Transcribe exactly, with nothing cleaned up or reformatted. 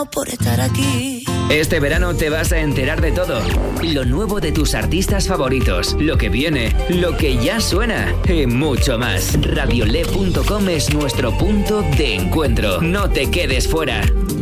por estar aquí. Este verano te vas a enterar de todo. Lo nuevo de tus artistas favoritos, lo que viene, lo que ya suena y mucho más. radiole punto com es nuestro punto de encuentro. No te quedes fuera.